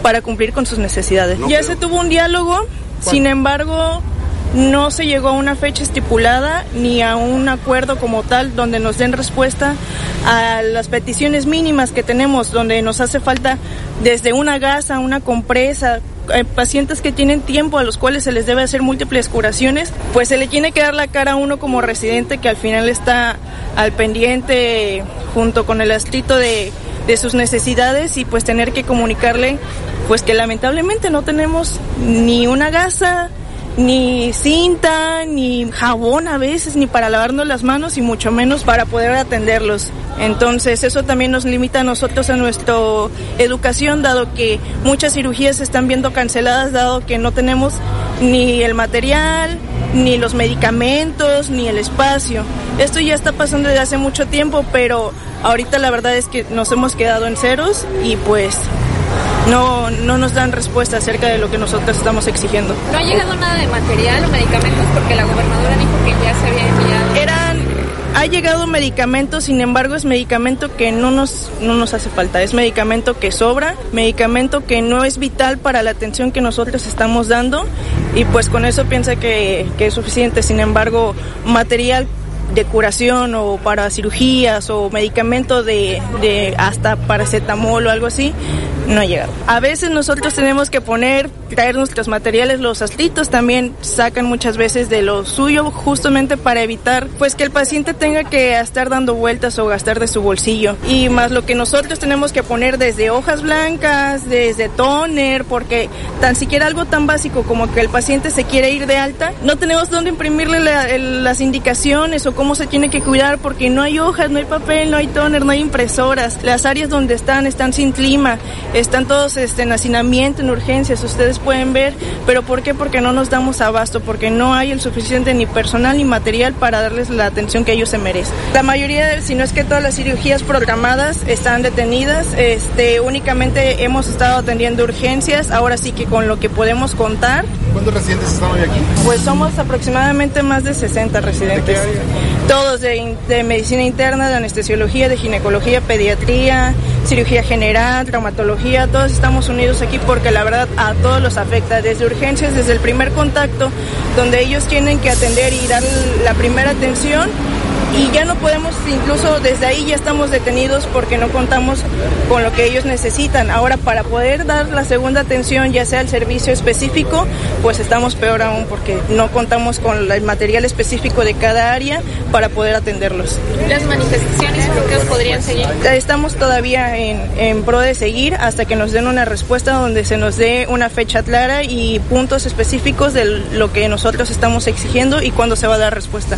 para cumplir con sus necesidades. Ya se tuvo un diálogo, sin embargo, no se llegó a una fecha estipulada ni a un acuerdo como tal donde nos den respuesta a las peticiones mínimas que tenemos, donde nos hace falta desde una gasa, una compresa. Pacientes que tienen tiempo, a los cuales se les debe hacer múltiples curaciones, pues se le tiene que dar la cara a uno como residente que al final está al pendiente junto con el adscrito de sus necesidades, y pues tener que comunicarle pues que lamentablemente no tenemos ni una gasa, ni cinta, ni jabón a veces, ni para lavarnos las manos, y mucho menos para poder atenderlos. Entonces eso también nos limita a nosotros a nuestra educación, dado que muchas cirugías se están viendo canceladas, dado que no tenemos ni el material, ni los medicamentos, ni el espacio. Esto ya está pasando desde hace mucho tiempo, pero ahorita la verdad es que nos hemos quedado en ceros y pues no nos dan respuesta acerca de lo que nosotros estamos exigiendo. ¿No ha llegado nada de material o medicamentos? Porque la gobernadora dijo que ya se había enviado. Ha llegado medicamentos, sin embargo es medicamento que no nos hace falta, es medicamento que sobra, medicamento que no es vital para la atención que nosotros estamos dando, y pues con eso piensa que es suficiente. Sin embargo, material de curación o para cirugías o medicamento de hasta paracetamol o algo así, no ha llegado. A veces nosotros tenemos que traer nuestros materiales, los adscritos también sacan muchas veces de lo suyo, justamente para evitar pues que el paciente tenga que estar dando vueltas o gastar de su bolsillo, y más lo que nosotros tenemos que poner desde hojas blancas, desde tóner, porque tan siquiera algo tan básico como que el paciente se quiere ir de alta, no tenemos dónde imprimirle las indicaciones o cómo se tiene que cuidar, porque no hay hojas, no hay papel, no hay tóner, no hay impresoras. Las áreas donde están sin clima, están todos en hacinamiento, en urgencias, ustedes pueden ver. ¿Pero por qué? Porque no nos damos abasto, porque no hay el suficiente ni personal ni material para darles la atención que ellos se merecen. La mayoría, si no es que todas las cirugías programadas están detenidas. Únicamente hemos estado atendiendo urgencias, ahora sí que con lo que podemos contar. ¿Cuántos residentes están hoy aquí? Pues somos aproximadamente más de 60 residentes. ¿De qué área? Todos de medicina interna, de anestesiología, de ginecología, pediatría, cirugía general, traumatología. Todos estamos unidos aquí porque la verdad a todos los afecta, desde urgencias, desde el primer contacto, donde ellos tienen que atender y dar la primera atención, y ya no podemos, incluso desde ahí ya estamos detenidos porque no contamos con lo que ellos necesitan. Ahora, para poder dar la segunda atención, ya sea el servicio específico, pues estamos peor aún porque no contamos con el material específico de cada área para poder atenderlos. ¿Las manifestaciones y bloqueos podrían seguir? Estamos todavía en pro de seguir hasta que nos den una respuesta donde se nos dé una fecha clara y puntos específicos de lo que nosotros estamos exigiendo y cuándo se va a dar respuesta.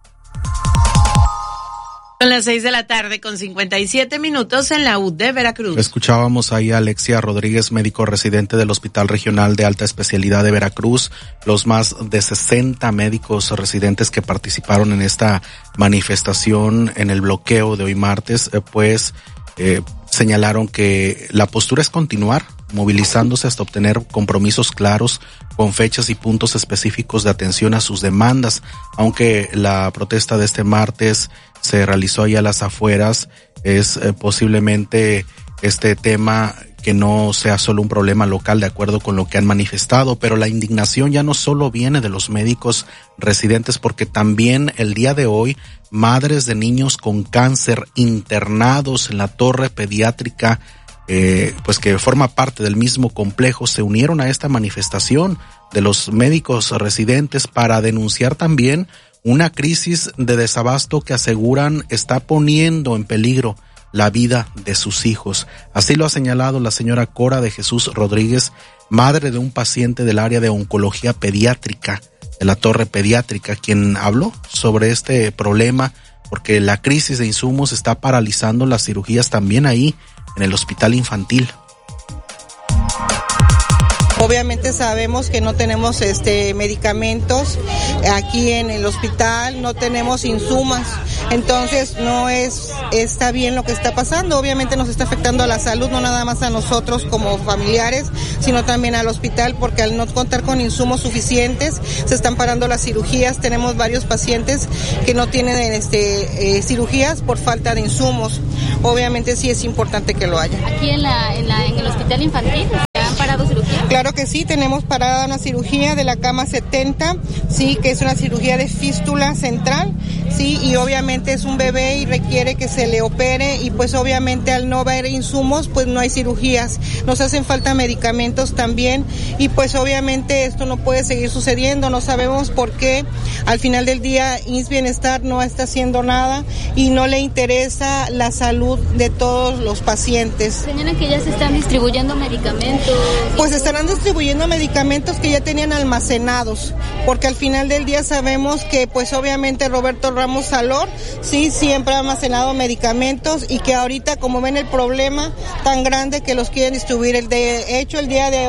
Son las 6:57 p.m. en la UD de Veracruz. Escuchábamos ahí a Alexia Rodríguez, médico residente del Hospital Regional de Alta Especialidad de Veracruz. Los más de 60 médicos residentes que participaron en esta manifestación en el bloqueo de hoy martes, señalaron que la postura es continuar movilizándose hasta obtener compromisos claros con fechas y puntos específicos de atención a sus demandas. Aunque la protesta de este martes se realizó ahí a las afueras, es posiblemente este tema que no sea solo un problema local, de acuerdo con lo que han manifestado, pero la indignación ya no solo viene de los médicos residentes, porque también el día de hoy madres de niños con cáncer internados en la torre pediátrica, pues que forma parte del mismo complejo, se unieron a esta manifestación de los médicos residentes para denunciar también una crisis de desabasto que aseguran está poniendo en peligro la vida de sus hijos. Así lo ha señalado la señora Cora de Jesús Rodríguez, madre de un paciente del área de oncología pediátrica, de la torre pediátrica, quien habló sobre este problema porque la crisis de insumos está paralizando las cirugías también ahí en el hospital infantil. Obviamente sabemos que no tenemos medicamentos aquí en el hospital, no tenemos insumos, entonces no está bien lo que está pasando. Obviamente nos está afectando a la salud, no nada más a nosotros como familiares, sino también al hospital, porque al no contar con insumos suficientes se están parando las cirugías. Tenemos varios pacientes que no tienen cirugías por falta de insumos. Obviamente sí es importante que lo haya. Aquí en el hospital infantil Claro que sí, tenemos parada una cirugía de la cama 70, sí, que es una cirugía de fístula central, sí, y obviamente es un bebé y requiere que se le opere, y pues obviamente al no haber insumos, pues no hay cirugías. Nos hacen falta medicamentos también, y pues obviamente esto no puede seguir sucediendo. No sabemos por qué al final del día IMSS Bienestar no está haciendo nada y no le interesa la salud de todos los pacientes. Señora, que ya se están distribuyendo medicamentos. Pues estarán distribuyendo medicamentos que ya tenían almacenados, porque al final del día sabemos que pues obviamente Roberto Ramos Salor sí siempre ha almacenado medicamentos, y que ahorita, como ven el problema tan grande, que los quieren distribuir. De hecho, el día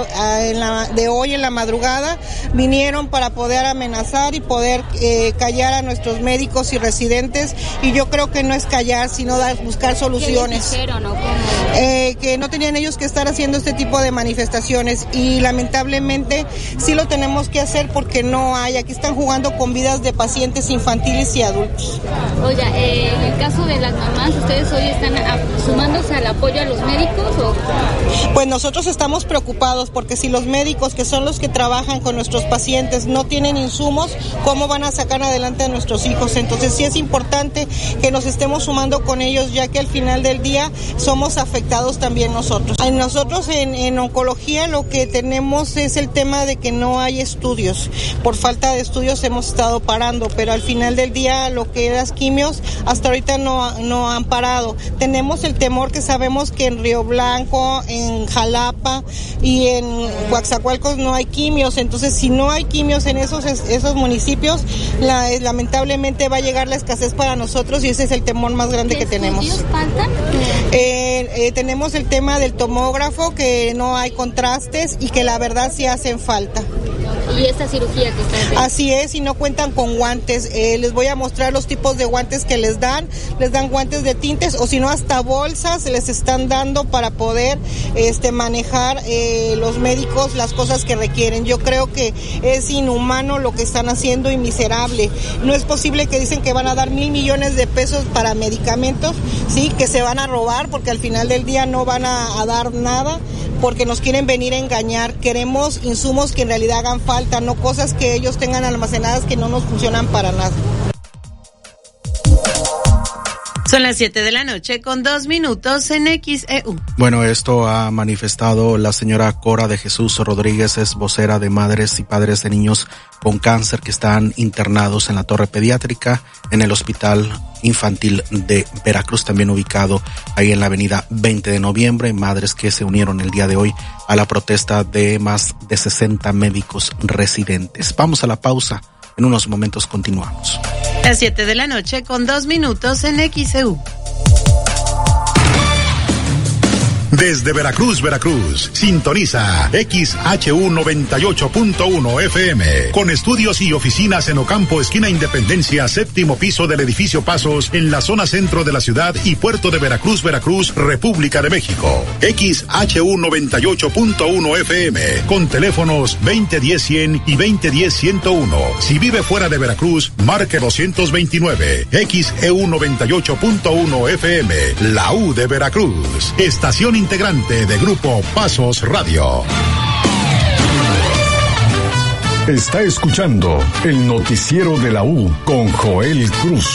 de hoy en la madrugada vinieron para poder amenazar y poder callar a nuestros médicos y residentes, y yo creo que no es callar, sino buscar soluciones. ¿Qué les dijeron, o cómo? Que no tenían ellos que estar haciendo este tipo de manifestaciones, y lamentablemente sí lo tenemos que hacer porque no hay. Aquí están jugando con vidas de pacientes infantiles y adultos. Oiga, en el caso de las mamás, ¿ustedes hoy están sumándose al apoyo a los médicos o...? Pues nosotros estamos preocupados porque si los médicos, que son los que trabajan con nuestros pacientes, no tienen insumos, ¿cómo van a sacar adelante a nuestros hijos? Entonces sí es importante que nos estemos sumando con ellos, ya que al final del día somos afectados también nosotros. Nosotros en oncología lo que tenemos es el tema de que no hay estudios. Por falta de estudios hemos estado parando, pero al final del día lo que las quimios hasta ahorita no han parado. Tenemos el temor que sabemos que en Río Blanco, en Jalapa y en Coatzacoalcos no hay quimios. Entonces, si no hay quimios en esos municipios, lamentablemente va a llegar la escasez para nosotros, y ese es el temor más grande que tenemos. ¿Qué estudios faltan? Tenemos el tema del tomógrafo, que no hay contrastes y que la verdad sí hacen falta. ¿Y esta cirugía que está haciendo? Así es, y no cuentan con guantes. Les voy a mostrar los tipos de guantes que les dan guantes de tintes, o si no hasta bolsas les están dando para poder manejar los médicos las cosas que requieren. Yo creo que es inhumano lo que están haciendo y miserable. No es posible que dicen que van a dar 1,000 millones de pesos para medicamentos, sí, que se van a robar, porque al final del día no van a dar nada, porque nos quieren venir a engañar. Queremos insumos que en realidad hagan falta, no cosas que ellos tengan almacenadas que no nos funcionan para nada. Son las 7:02 en XEU. Bueno, esto ha manifestado la señora Cora de Jesús Rodríguez, es vocera de madres y padres de niños con cáncer que están internados en la torre pediátrica en el Hospital Infantil de Veracruz, también ubicado ahí en la avenida 20 de noviembre. Madres que se unieron el día de hoy a la protesta de más de 60 médicos residentes. Vamos a la pausa. En unos momentos continuamos. Las 7:02 en XEU. Desde Veracruz, sintoniza XHU 98.1 FM, con estudios y oficinas en Ocampo, esquina Independencia, séptimo piso del edificio Pasos, en la zona centro de la ciudad y puerto de Veracruz, República de México. XHU 98.1 FM, con teléfonos 2010-100 y 2010-101. Si vive fuera de Veracruz, marque 229. XEU 98.1 FM, la U de Veracruz. Estación integrante de Grupo Pasos Radio. Está escuchando el noticiero de la U con Joel Cruz.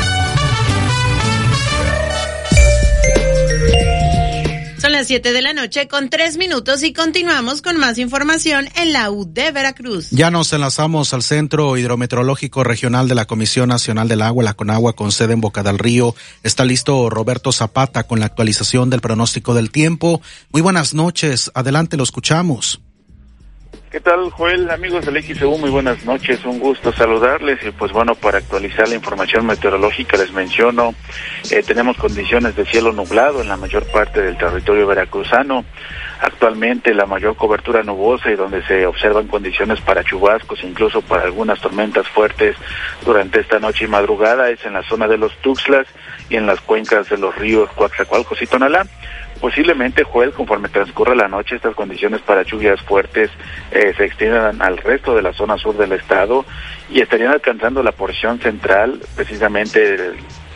Son las 7:03 y continuamos con más información en la U de Veracruz. Ya nos enlazamos al Centro Hidrometeorológico Regional de la Comisión Nacional del Agua, la CONAGUA, con sede en Boca del Río. Está listo Roberto Zapata con la actualización del pronóstico del tiempo. Muy buenas noches, adelante, lo escuchamos. ¿Qué tal, Joel? Amigos del XEU, muy buenas noches, un gusto saludarles. Y pues bueno, para actualizar la información meteorológica les menciono, tenemos condiciones de cielo nublado en la mayor parte del territorio veracruzano. Actualmente la mayor cobertura nubosa y donde se observan condiciones para chubascos, incluso para algunas tormentas fuertes durante esta noche y madrugada, es en la zona de los Tuxtlas y en las cuencas de los ríos Coatzacoalcos y Tonalá. Posiblemente, Joel, conforme transcurra la noche, estas condiciones para lluvias fuertes se extiendan al resto de la zona sur del estado y estarían alcanzando la porción central, precisamente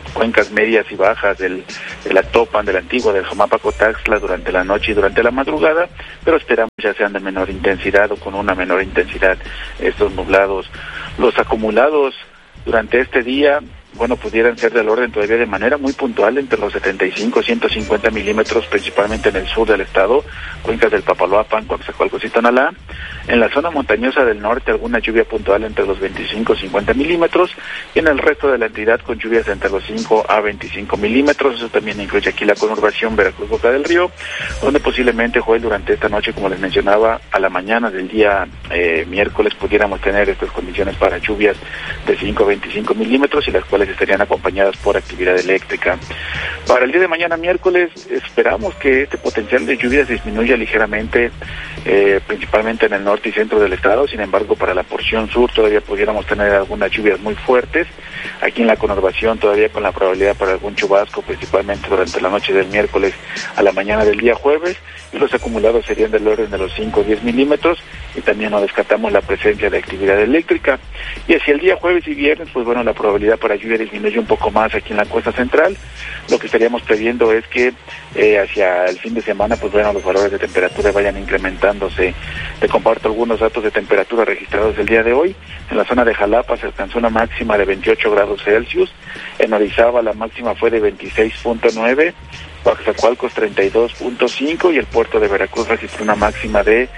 cuencas medias y bajas del Actopan, del Antigua, del Jamapa-Cotaxtla durante la noche y durante la madrugada, pero esperamos ya sean de menor intensidad o con una menor intensidad estos nublados. Los acumulados durante este día, bueno, pudieran ser del orden todavía de manera muy puntual entre los 75 y 150 milímetros, principalmente en el sur del estado, cuencas del Papaloapan, Coatzacoalcos y Tonalá. En la zona montañosa del norte, alguna lluvia puntual entre los 25 y 50 milímetros, y en el resto de la entidad con lluvias entre los 5 a 25 milímetros. Eso también incluye aquí la conurbación Veracruz Boca del Río, donde posiblemente, Joel, durante esta noche, como les mencionaba, a la mañana del día miércoles pudiéramos tener estas condiciones para lluvias de 5 a 25 milímetros, y las cuales estarían acompañadas por actividad eléctrica. Para el día de mañana miércoles esperamos que este potencial de lluvias disminuya ligeramente, principalmente en el norte y centro del estado. Sin embargo, para la porción sur todavía pudiéramos tener algunas lluvias muy fuertes. Aquí en la conurbación todavía con la probabilidad para algún chubasco, principalmente durante la noche del miércoles a la mañana del día jueves, y los acumulados serían del orden de los 5 o 10 milímetros, y también no descartamos la presencia de actividad eléctrica. Y hacia el día jueves y viernes, pues bueno, la probabilidad para lluvia disminuye un poco más aquí en la costa central. Lo que estaríamos previendo es que hacia el fin de semana, pues bueno, los valores de temperatura vayan incrementándose. Te comparto algunos datos de temperatura registrados el día de hoy. En la zona de Jalapa se alcanzó una máxima de 28 grados Celsius. En Orizaba la máxima fue de 26.9. Coatzacoalcos 32.5 y el puerto de Veracruz registró una máxima de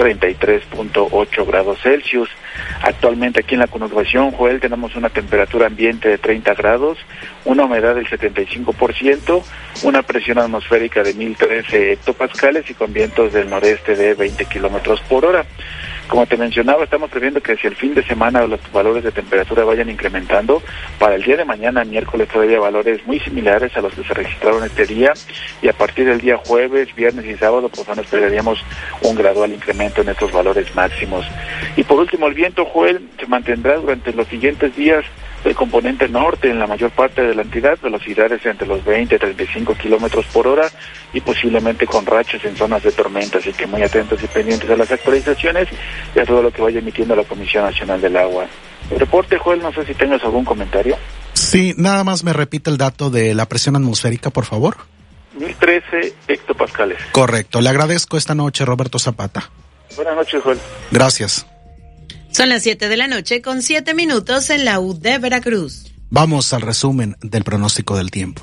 33.8 grados Celsius. Actualmente aquí en la conurbación, Joel, tenemos una temperatura ambiente de 30 grados, una humedad del 75%, una presión atmosférica de 1013 hectopascales y con vientos del noreste de 20 kilómetros por hora. Como te mencionaba, estamos previendo que hacia el fin de semana los valores de temperatura vayan incrementando. Para el día de mañana, miércoles, todavía valores muy similares a los que se registraron este día, y a partir del día jueves, viernes y sábado, pues bueno, esperaríamos un gradual incremento en estos valores máximos. Y por último, el viento, Joel, se mantendrá durante los siguientes días del componente norte en la mayor parte de la entidad, velocidades entre los 20 y 35 kilómetros por hora, y posiblemente con rachas en zonas de tormenta, así que muy atentos y pendientes a las actualizaciones y a todo lo que vaya emitiendo la Comisión Nacional del Agua. El reporte, Joel, no sé si tengas algún comentario. Sí, nada más me repite el dato de la presión atmosférica, por favor. 1013 hectopascales. Correcto, le agradezco esta noche, Roberto Zapata. Buenas noches, Joel. Gracias. Son las 7 de la noche con 7 minutos en la U de Veracruz. Vamos al resumen del pronóstico del tiempo.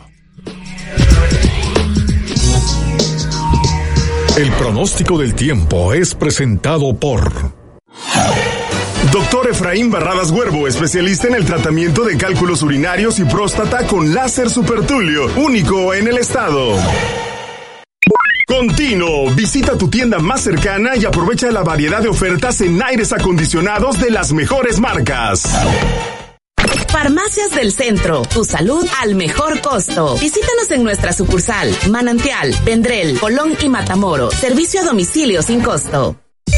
El pronóstico del tiempo es presentado por Doctor Efraín Barradas Huervo, especialista en el tratamiento de cálculos urinarios y próstata con láser supertulio, único en el estado. Continuo, visita tu tienda más cercana y aprovecha la variedad de ofertas en aires acondicionados de las mejores marcas. Farmacias del Centro, tu salud al mejor costo. Visítanos en nuestra sucursal, Manantial, Vendrell, Colón y Matamoros. Servicio a domicilio sin costo.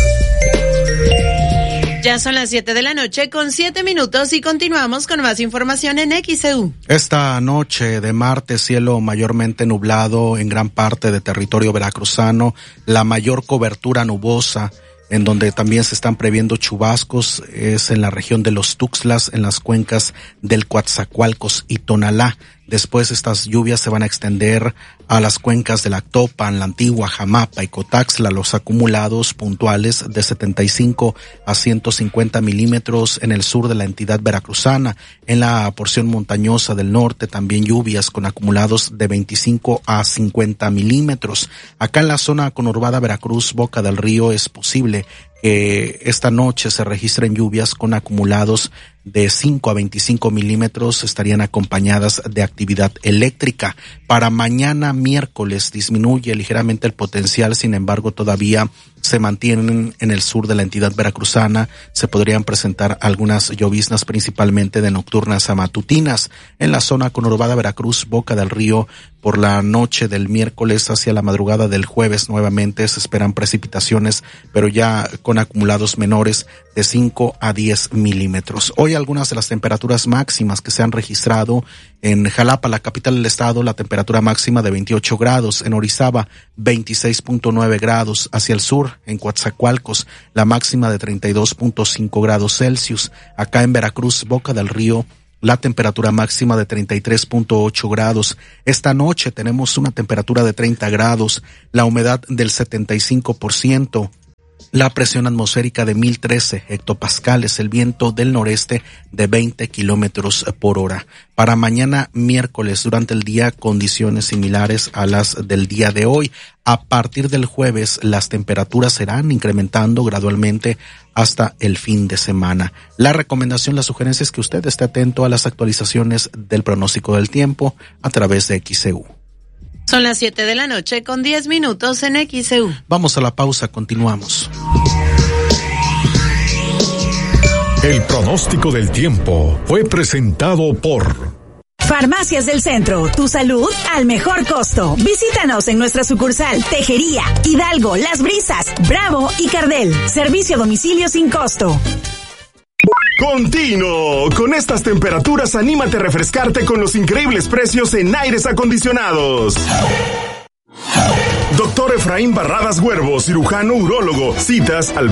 Ya son las 7 de la noche con 7 minutos y continuamos con más información en XEU. Esta noche de martes, cielo mayormente nublado en gran parte de territorio veracruzano, la mayor cobertura nubosa, en donde también se están previendo chubascos, es en la región de los Tuxtlas, en las cuencas del Coatzacoalcos y Tonalá. Después estas lluvias se van a extender a las cuencas del Actopan, la Antigua, Jamapa y Cotaxtla. Los acumulados puntuales de 75 a 150 milímetros en el sur de la entidad veracruzana. En la porción montañosa del norte también lluvias con acumulados de 25 a 50 milímetros. Acá en la zona conurbada Veracruz, Boca del Río, es posible que esta noche se registren lluvias con acumulados de 5 a 25 milímetros, estarían acompañadas de actividad eléctrica. Para mañana miércoles disminuye ligeramente el potencial, sin embargo todavía se mantienen en el sur de la entidad veracruzana. Se podrían presentar algunas lloviznas, principalmente de nocturnas a matutinas. En la zona conurbada Veracruz, Boca del Río, por la noche del miércoles hacia la madrugada del jueves nuevamente se esperan precipitaciones, pero ya con acumulados menores de 5 a 10 milímetros. Hoy algunas de las temperaturas máximas que se han registrado: en Jalapa, la capital del estado, la temperatura máxima de 28 grados, en Orizaba 26.9 grados, hacia el sur, en Coatzacoalcos, la máxima de 32.5 grados Celsius, acá en Veracruz, Boca del Río, La temperatura máxima de 33.8 grados. Esta noche tenemos una temperatura de 30 grados, la humedad del 75%. La presión atmosférica de 1013 hectopascales, el viento del noreste de 20 kilómetros por hora. Para mañana miércoles, durante el día, condiciones similares a las del día de hoy. A partir del jueves, las temperaturas serán incrementando gradualmente hasta el fin de semana. La recomendación, la sugerencia es que usted esté atento a las actualizaciones del pronóstico del tiempo a través de XEU. Son las 7 de la noche con 10 minutos en XEU. Vamos a la pausa, continuamos. El pronóstico del tiempo fue presentado por Farmacias del Centro, tu salud al mejor costo. Visítanos en nuestra sucursal Tejería, Hidalgo, Las Brisas, Bravo y Cardel. Servicio a domicilio sin costo. Continuo. Con estas temperaturas, anímate a refrescarte con los increíbles precios en aires acondicionados. Doctor Efraín Barradas Huervo, cirujano urólogo. Citas al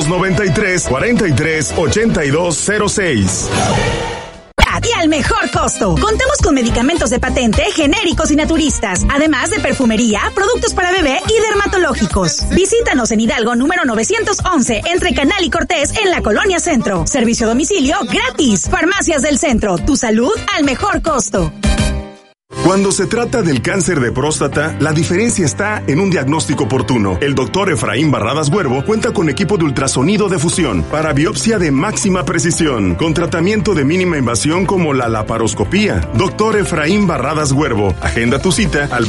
2293-438206. Y al mejor costo. Contamos con medicamentos de patente, genéricos y naturistas, además de perfumería, productos para bebé y dermatológicos. Visítanos en Hidalgo número 911, entre Canal y Cortés, en la Colonia Centro. Servicio a domicilio gratis. Farmacias del Centro, tu salud al mejor costo. Cuando se trata del cáncer de próstata, la diferencia está en un diagnóstico oportuno. El doctor Efraín Barradas Huervo cuenta con equipo de ultrasonido de fusión para biopsia de máxima precisión, con tratamiento de mínima invasión como la laparoscopía. Doctor Efraín Barradas Huervo, agenda tu cita al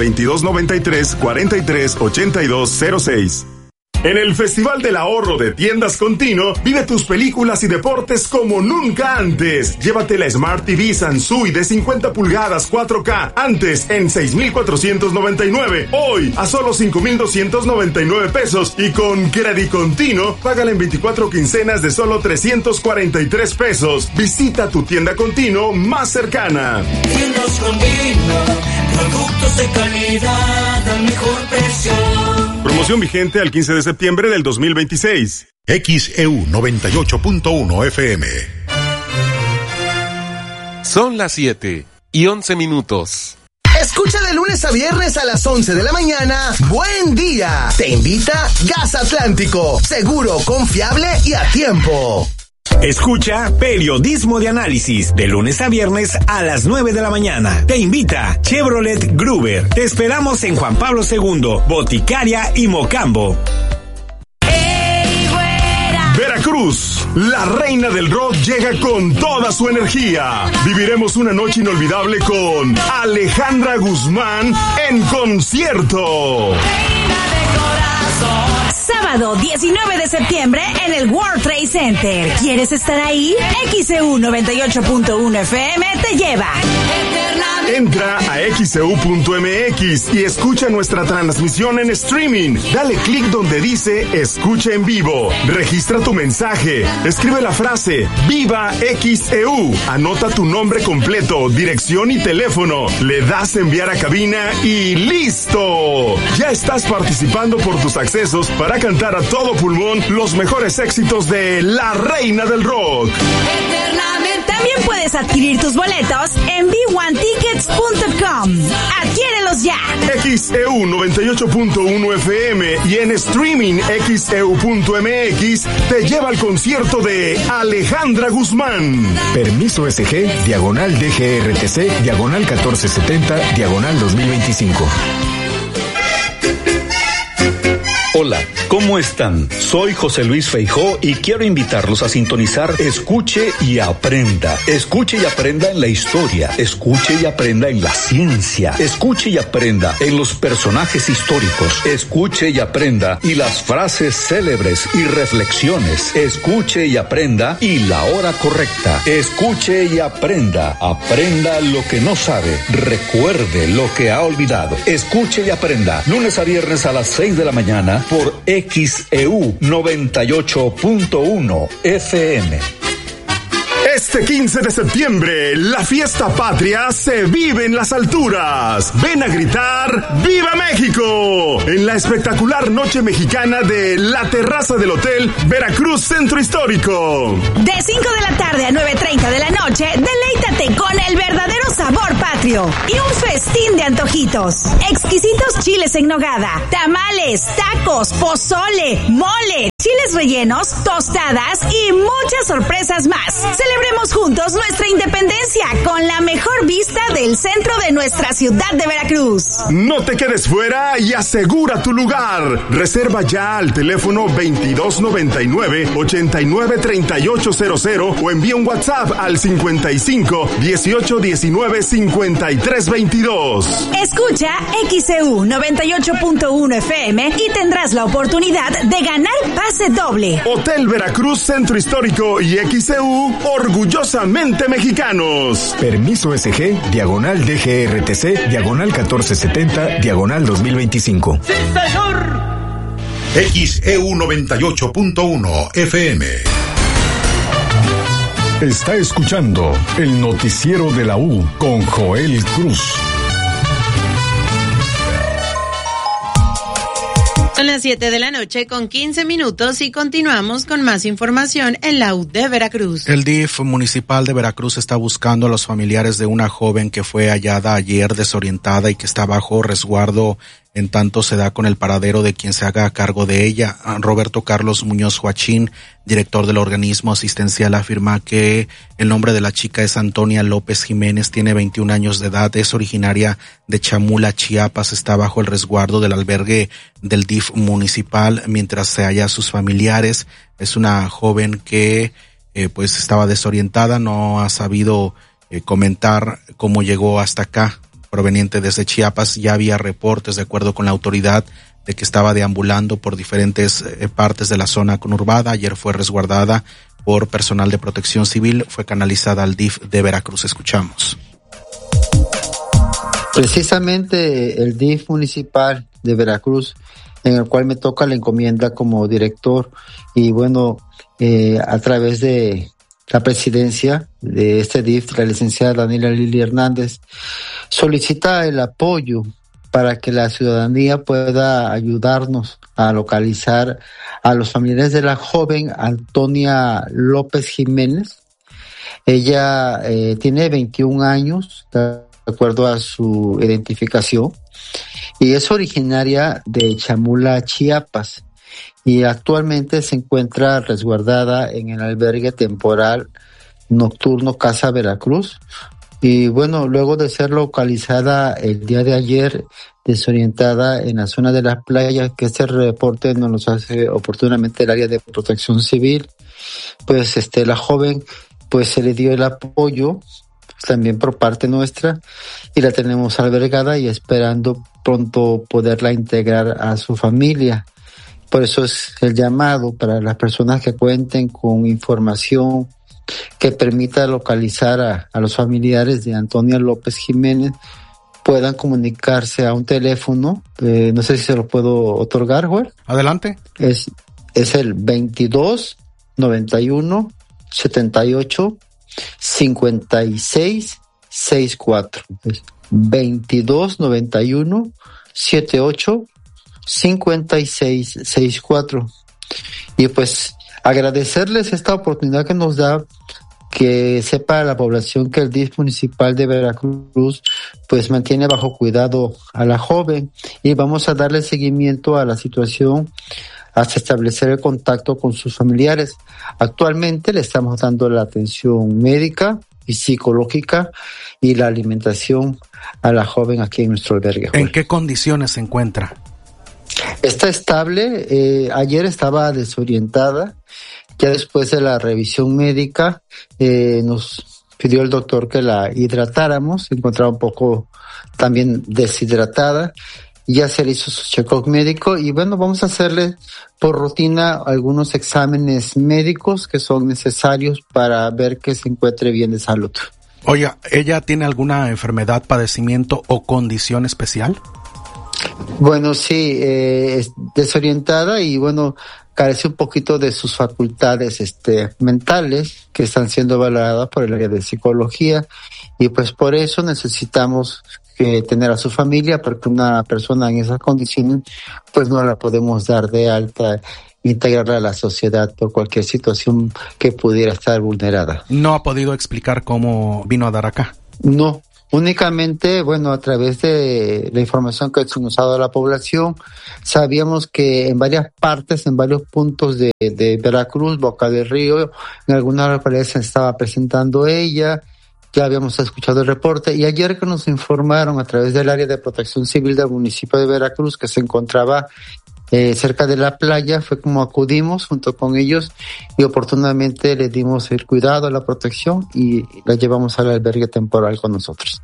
2293-438206. En el Festival del Ahorro de Tiendas Continuo, vive tus películas y deportes como nunca antes. Llévate la Smart TV Sansui de 50 pulgadas 4K, antes en 6,499. Hoy a solo 5,299 pesos. Y con Credit Continuo, págala en 24 quincenas de solo 343 pesos. Visita tu tienda Continuo más cercana. Tiendas Continuo, productos de calidad al mejor precio. Promoción vigente al 15 de septiembre del 2026. XEU 98.1 FM. Son las 7:11. Escucha de lunes a viernes a las 11 de la mañana. Buen día. Te invita Gas Atlántico. Seguro, confiable y a tiempo. Escucha Periodismo de Análisis de lunes a viernes a las 9 de la mañana. Te invita Chevrolet Gruber. Te esperamos en Juan Pablo II, Boticaria y Mocambo. Veracruz, la reina del rock llega con toda su energía. Viviremos una noche inolvidable con Alejandra Guzmán en concierto. Sábado 19 de septiembre en el World Trade Center. ¿Quieres estar ahí? XEU 98.1 FM te lleva. Entra a xeu.mx y escucha nuestra transmisión en streaming. Dale clic donde dice Escucha en vivo. Registra tu mensaje. Escribe la frase Viva XEU. Anota tu nombre completo, dirección y teléfono. Le das enviar a cabina y ¡listo! Ya estás participando por tus accesos para cantar a todo pulmón los mejores éxitos de la reina del rock. También puedes adquirir tus boletos en b1tickets.com. ¡Adquiérelos ya! XEU 98.1 FM y en streaming xeu.mx te lleva al concierto de Alejandra Guzmán. Permiso SG, /DGRTC, /1470, /2025. Hola, ¿cómo están? Soy José Luis Feijó y quiero invitarlos a sintonizar Escuche y Aprenda. Escuche y aprenda en la historia. Escuche y aprenda en la ciencia. Escuche y aprenda en los personajes históricos. Escuche y aprenda y las frases célebres y reflexiones. Escuche y aprenda y la hora correcta. Escuche y aprenda. Aprenda lo que no sabe. Recuerde lo que ha olvidado. Escuche y aprenda. Lunes a viernes a las 6 de la mañana por XEU 98.1 FM. Este 15 de septiembre, la fiesta patria se vive en las alturas. Ven a gritar ¡Viva México! En la espectacular noche mexicana de la terraza del Hotel Veracruz Centro Histórico. De 5 de la tarde a 9:30 de la noche, deleítate con el verdadero sabor patrio y un festín de antojitos. Exquisitos chiles en nogada, tamales, tacos, pozole, mole, chiles rellenos, tostadas y muchas sorpresas más. Celebremos juntos nuestra independencia con la mejor vista del centro de nuestra ciudad de Veracruz. No te quedes fuera y asegura tu lugar. Reserva ya al teléfono 2299-893800 o envía un WhatsApp al 55 18 19 53 22. Escucha XEU 98.1 FM y tendrás la oportunidad de ganar pase doble. Hotel Veracruz Centro Histórico y XEU, orgullosamente mexicanos. Permiso SG, diagonal DGRTC, diagonal 1470, diagonal 2025. ¡Sí, señor! XEU 98.1 FM. Está escuchando el noticiero de la U con Joel Cruz. Son las 7 de la noche con 15 minutos y continuamos con más información en la U de Veracruz. El DIF municipal de Veracruz está buscando a los familiares de una joven que fue hallada ayer desorientada y que está bajo resguardo en tanto se da con el paradero de quien se haga cargo de ella. Roberto Carlos Muñoz Joachín, director del organismo asistencial, afirma que el nombre de la chica es Antonia López Jiménez, tiene 21 años de edad, es originaria de Chamula, Chiapas, está bajo el resguardo del albergue del DIF municipal mientras se halla a sus familiares. Es una joven que pues estaba desorientada, no ha sabido comentar cómo llegó hasta acá. Proveniente desde Chiapas, ya había reportes, de acuerdo con la autoridad, de que estaba deambulando por diferentes partes de la zona conurbada. Ayer fue resguardada por personal de protección civil, fue canalizada al DIF de Veracruz. Escuchamos. Precisamente el DIF municipal de Veracruz, en el cual me toca la encomienda como director, y bueno, a través de la presidencia de este DIF, la licenciada Daniela Lili Hernández, solicita el apoyo para que la ciudadanía pueda ayudarnos a localizar a los familiares de la joven Antonia López Jiménez. Ella tiene 21 años, de acuerdo a su identificación, y es originaria de Chamula, Chiapas, y actualmente se encuentra resguardada en el albergue temporal nocturno Casa Veracruz. Y bueno, luego de ser localizada el día de ayer, desorientada en la zona de las playas, que este reporte nos lo hace oportunamente el área de protección civil, pues la joven pues se le dio el apoyo también por parte nuestra y la tenemos albergada y esperando pronto poderla integrar a su familia. Por eso es el llamado para las personas que cuenten con información que permita localizar a los familiares de Antonia López Jiménez, puedan comunicarse a un teléfono, no sé si se lo puedo otorgar, güey. Adelante. Es el 22 91 78 56 64. 22 91 78 56 64. Y pues agradecerles esta oportunidad que nos da, que sepa la población que el DIF municipal de Veracruz pues mantiene bajo cuidado a la joven y vamos a darle seguimiento a la situación hasta establecer el contacto con sus familiares. Actualmente le estamos dando la atención médica y psicológica y la alimentación a la joven aquí en nuestro albergue. ¿En qué condiciones se encuentra? Está estable, ayer estaba desorientada, ya después de la revisión médica nos pidió el doctor que la hidratáramos, se encontraba un poco también deshidratada, ya se le hizo su check-up médico y bueno, vamos a hacerle por rutina algunos exámenes médicos que son necesarios para ver que se encuentre bien de salud. Oiga, ¿ella tiene alguna enfermedad, padecimiento o condición especial? Bueno, sí, es desorientada y bueno, carece un poquito de sus facultades mentales, que están siendo valoradas por el área de psicología, y pues por eso necesitamos tener a su familia, porque una persona en esas condiciones pues no la podemos dar de alta, integrarla a la sociedad por cualquier situación que pudiera estar vulnerada. ¿No ha podido explicar cómo vino a dar acá? No, únicamente, a través de la información que nos ha dado la población, sabíamos que en varias partes, en varios puntos de Veracruz, Boca del Río, en algunas localidades se estaba presentando ella. Ya habíamos escuchado el reporte, y ayer que nos informaron a través del área de protección civil del municipio de Veracruz, que se encontraba cerca de la playa, fue como acudimos junto con ellos y oportunamente le dimos el cuidado, la protección, y la llevamos al albergue temporal con nosotros.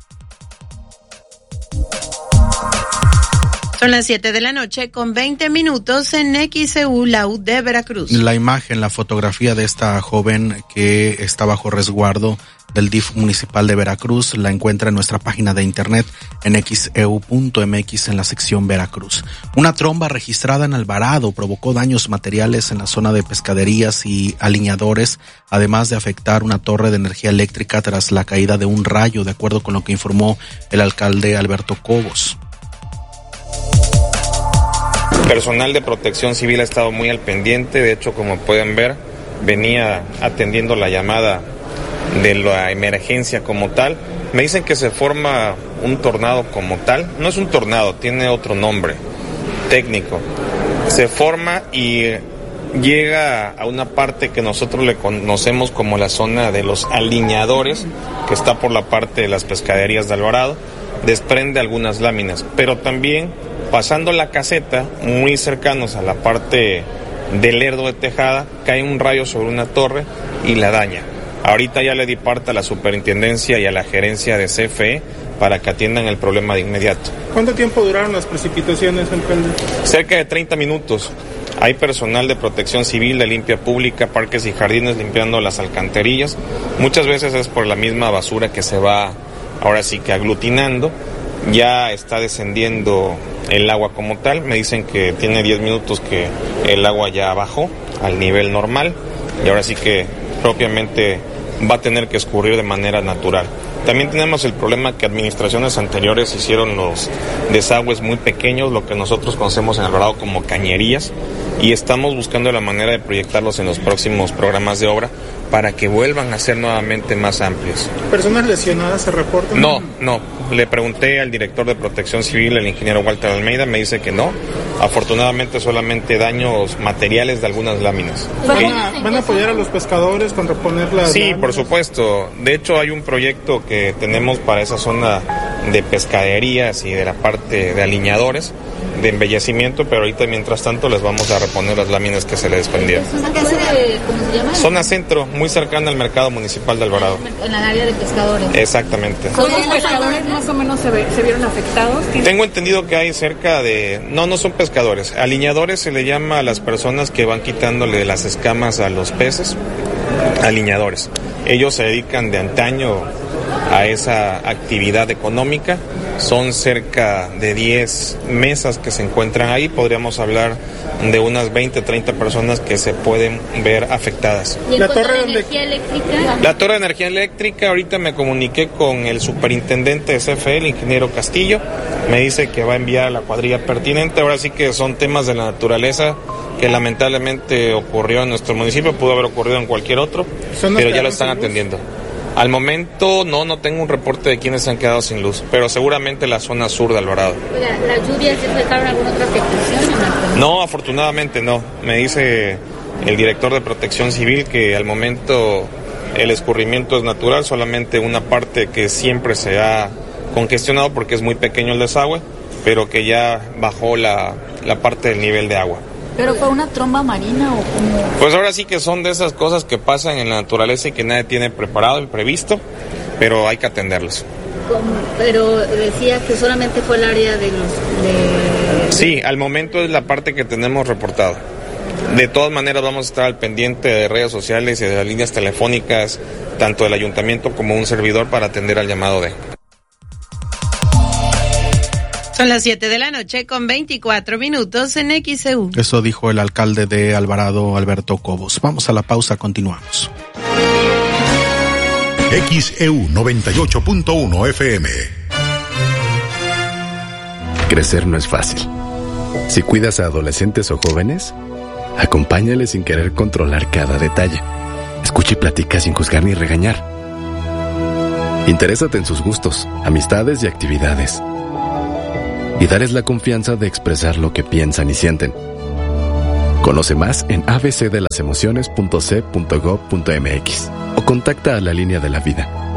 Son las 7 de la noche con 20 minutos en XEU, la U de Veracruz. La imagen, la fotografía de esta joven que está bajo resguardo del DIF municipal de Veracruz la encuentra en nuestra página de internet en xeu.mx en la sección Veracruz. Una tromba registrada en Alvarado provocó daños materiales en la zona de pescaderías y aliñadores, además de afectar una torre de energía eléctrica tras la caída de un rayo, de acuerdo con lo que informó el alcalde Alberto Cobos. Personal de protección civil ha estado muy al pendiente, de hecho, como pueden ver, venía atendiendo la llamada de la emergencia como tal. Me dicen que se forma un tornado como tal. No es un tornado, tiene otro nombre técnico. Se forma y llega a una parte que nosotros le conocemos como la zona de los aliñadores, que está por la parte de las pescaderías de Alvarado. Desprende algunas láminas, pero también pasando la caseta, muy cercanos a la parte del Lerdo de Tejada, cae un rayo sobre una torre y la daña. Ahorita ya le di parte a la superintendencia y a la gerencia de CFE para que atiendan el problema de inmediato. ¿Cuánto tiempo duraron las precipitaciones, alcalde? Cerca de 30 minutos. Hay personal de protección civil, de limpia pública, parques y jardines limpiando las alcantarillas. Muchas veces es por la misma basura que se va ahora sí que aglutinando. Ya está descendiendo el agua como tal. Me dicen que tiene 10 minutos que el agua ya bajó al nivel normal y ahora sí que propiamente va a tener que escurrir de manera natural. También tenemos el problema que administraciones anteriores hicieron los desagües muy pequeños, lo que nosotros conocemos en Alvarado como cañerías, y estamos buscando la manera de proyectarlos en los próximos programas de obra para que vuelvan a ser nuevamente más amplios. ¿Personas lesionadas se reportan? No. Le pregunté al director de Protección Civil, el ingeniero Walter Almeida, me dice que no. Afortunadamente solamente daños materiales de algunas láminas. ¿Van a apoyar a los pescadores con reponer las láminas? Sí, por supuesto. De hecho, hay un proyecto que tenemos para esa zona de pescaderías y de la parte de aliñadores, de embellecimiento, pero ahorita mientras tanto les vamos a reponer las láminas que se le desprendieron. ¿Cómo se llama? Zona centro, muy cercana al mercado municipal de Alvarado. En la área de pescadores. Exactamente. ¿Los pescadores más o menos se vieron afectados? Tengo entendido que hay cerca de... No son pescadores. Aliñadores se le llama a las personas que van quitándole las escamas a los peces. Aliñadores. Ellos se dedican de antaño a esa actividad económica. Son cerca de 10 mesas que se encuentran ahí. Podríamos hablar de unas 20, 30 personas que se pueden ver afectadas. ¿Y en cuanto a la energía eléctrica? La torre de energía eléctrica, ahorita me comuniqué con el superintendente de CFE, el ingeniero Castillo. Me dice que va a enviar a la cuadrilla pertinente. Ahora sí que son temas de la naturaleza que lamentablemente ocurrió en nuestro municipio, pudo haber ocurrido en cualquier otro, pero ya lo están atendiendo. Al momento no tengo un reporte de quienes se han quedado sin luz, pero seguramente la zona sur de Alvarado. ¿Las lluvias dejaron alguna otra afectación? No, afortunadamente no. Me dice el director de Protección Civil que al momento el escurrimiento es natural, solamente una parte que siempre se ha congestionado porque es muy pequeño el desagüe, pero que ya bajó la parte del nivel de agua. ¿Pero fue una tromba marina o cómo? Pues ahora sí que son de esas cosas que pasan en la naturaleza y que nadie tiene preparado y previsto, pero hay que atenderlas. Pero decía que solamente fue el área de los... Sí, al momento es la parte que tenemos reportado. De todas maneras vamos a estar al pendiente de redes sociales y de las líneas telefónicas, tanto del ayuntamiento como un servidor, para atender al llamado de... Son las 7 de la noche con 24 minutos en XEU. Eso dijo el alcalde de Alvarado, Alberto Cobos. Vamos a la pausa, continuamos. XEU 98.1 FM. Crecer no es fácil. Si cuidas a adolescentes o jóvenes, acompáñales sin querer controlar cada detalle. Escucha y platica sin juzgar ni regañar. Interésate en sus gustos, amistades y actividades. Y darles la confianza de expresar lo que piensan y sienten. Conoce más en abcdelasemociones.c.gov.mx o contacta a la línea de la vida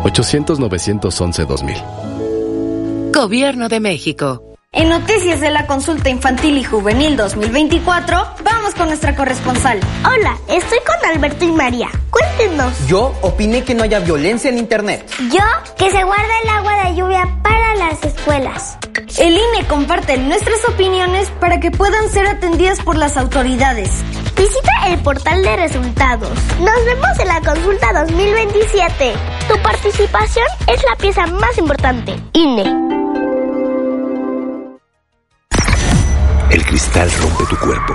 800-911-2000. Gobierno de México. En Noticias de la Consulta Infantil y Juvenil 2024, vamos con nuestra corresponsal. Hola, estoy con Alberto y María. Cuéntenos. Yo opiné que no haya violencia en Internet. Yo, que se guarde el agua de lluvia para las escuelas. El INE comparte nuestras opiniones para que puedan ser atendidas por las autoridades. Visita el portal de resultados. Nos vemos en la Consulta 2027. Tu participación es la pieza más importante. INE. El cristal rompe tu cuerpo,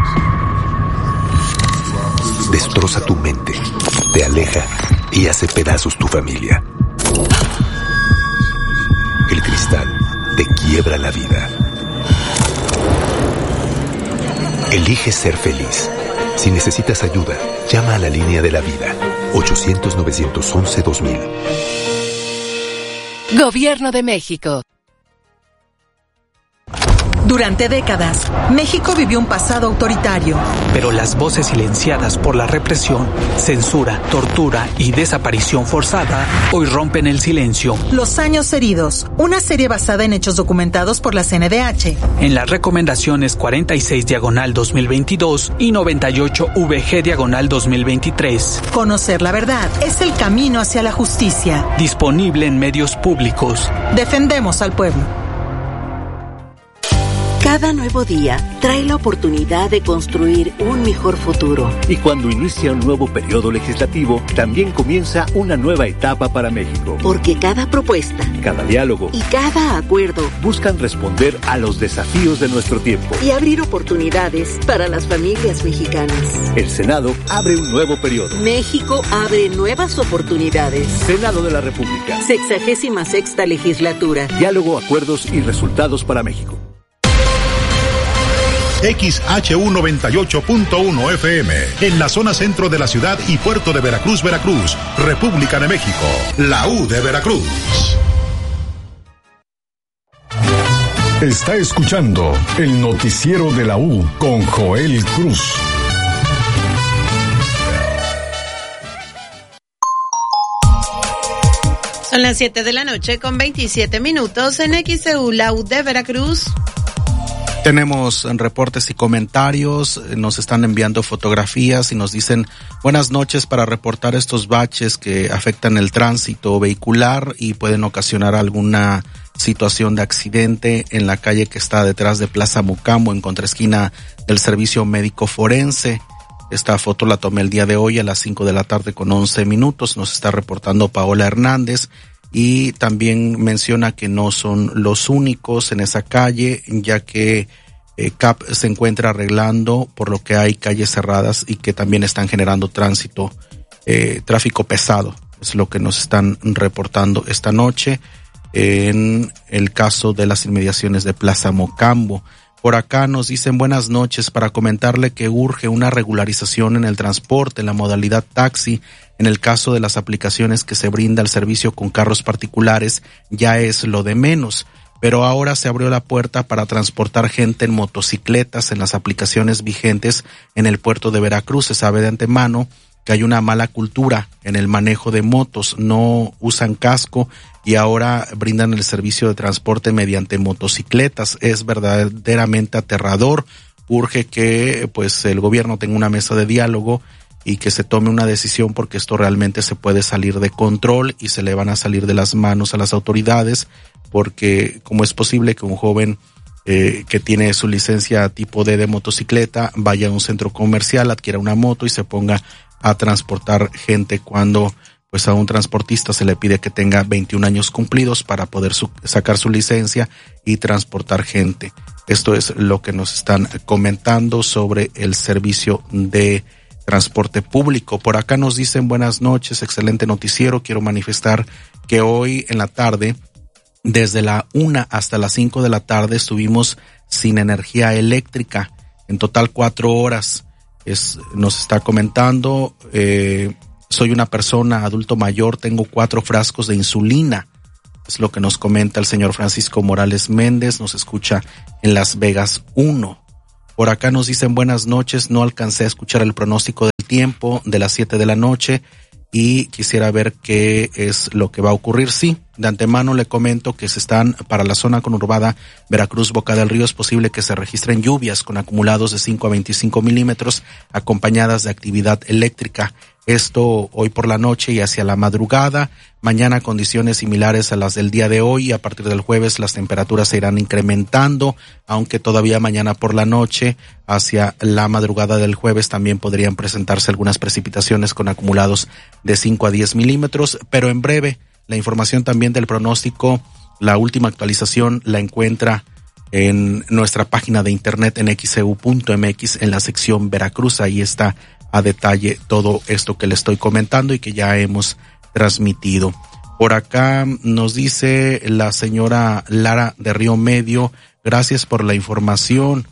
destroza tu mente, te aleja y hace pedazos tu familia. El cristal te quiebra la vida. Elige ser feliz. Si necesitas ayuda, llama a la línea de la vida, 800-911-2000. Gobierno de México. Durante décadas, México vivió un pasado autoritario. Pero las voces silenciadas por la represión, censura, tortura y desaparición forzada hoy rompen el silencio. Los años heridos, una serie basada en hechos documentados por la CNDH. En las recomendaciones 46/2022 y 98/VG/2023. Conocer la verdad es el camino hacia la justicia. Disponible en medios públicos. Defendemos al pueblo. Cada nuevo día trae la oportunidad de construir un mejor futuro. Y cuando inicia un nuevo periodo legislativo, también comienza una nueva etapa para México. Porque cada propuesta, cada diálogo y cada acuerdo buscan responder a los desafíos de nuestro tiempo y abrir oportunidades para las familias mexicanas. El Senado abre un nuevo periodo. México abre nuevas oportunidades. Senado de la República. 66ª legislatura. Diálogo, acuerdos y resultados para México. XHU 98.1 FM, en la zona centro de la ciudad y puerto de Veracruz, Veracruz, República de México, la U de Veracruz. Está escuchando el noticiero de la U con Joel Cruz. Son las 7 de la noche con 27 minutos en XEU, la U de Veracruz. Tenemos reportes y comentarios, nos están enviando fotografías y nos dicen buenas noches para reportar estos baches que afectan el tránsito vehicular y pueden ocasionar alguna situación de accidente en la calle que está detrás de Plaza Mocambo en contraesquina del Servicio Médico Forense. Esta foto la tomé el día de hoy a las 5 de la tarde con 11 minutos, nos está reportando Paola Hernández. Y también menciona que no son los únicos en esa calle, ya que CAP se encuentra arreglando, por lo que hay calles cerradas y que también están generando tráfico pesado. Es lo que nos están reportando esta noche en el caso de las inmediaciones de Plaza Mocambo. Por acá nos dicen buenas noches para comentarle que urge una regularización en el transporte, en la modalidad taxi. En el caso de las aplicaciones que se brinda el servicio con carros particulares, ya es lo de menos. Pero ahora se abrió la puerta para transportar gente en motocicletas en las aplicaciones vigentes en el puerto de Veracruz. Se sabe de antemano que hay una mala cultura en el manejo de motos, no usan casco y ahora brindan el servicio de transporte mediante motocicletas. Es verdaderamente aterrador. Urge que pues el gobierno tenga una mesa de diálogo y que se tome una decisión, porque esto realmente se puede salir de control y se le van a salir de las manos a las autoridades, porque cómo es posible que un joven que tiene su licencia tipo D de motocicleta vaya a un centro comercial, adquiera una moto y se ponga a transportar gente cuando pues a un transportista se le pide que tenga 21 años cumplidos para poder sacar su licencia y transportar gente. Esto es lo que nos están comentando sobre el servicio de transporte público. Por acá nos dicen buenas noches, excelente noticiero. Quiero manifestar que hoy en la tarde, desde la 1 hasta las 5 de la tarde, estuvimos sin energía eléctrica. En total 4 horas. Nos está comentando, soy una persona adulto mayor, tengo 4 frascos de insulina. Es lo que nos comenta el señor Francisco Morales Méndez, nos escucha en Las Vegas 1. Por acá nos dicen buenas noches, no alcancé a escuchar el pronóstico del tiempo de las 7 de la noche y quisiera ver qué es lo que va a ocurrir. Sí, de antemano le comento que para la zona conurbada Veracruz, Boca del Río, es posible que se registren lluvias con acumulados de 5 a 25 milímetros acompañadas de actividad eléctrica. Esto hoy por la noche y hacia la madrugada. Mañana condiciones similares a las del día de hoy. A partir del jueves las temperaturas se irán incrementando, aunque todavía mañana por la noche hacia la madrugada del jueves también podrían presentarse algunas precipitaciones con acumulados de 5 a 10 milímetros, pero en breve la información también del pronóstico, la última actualización la encuentra en nuestra página de internet en xeu.mx en la sección Veracruz. Ahí está a detalle todo esto que le estoy comentando y que ya hemos transmitido. Por acá nos dice la señora Lara de Río Medio, gracias por la información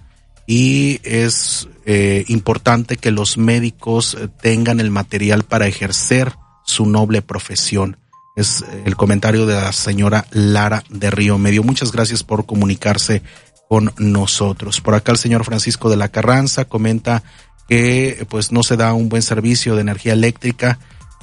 y es importante que los médicos tengan el material para ejercer su noble profesión. Es el comentario de la señora Lara de Río Medio. Muchas gracias por comunicarse con nosotros. Por acá el señor Francisco de la Carranza comenta que pues no se da un buen servicio de energía eléctrica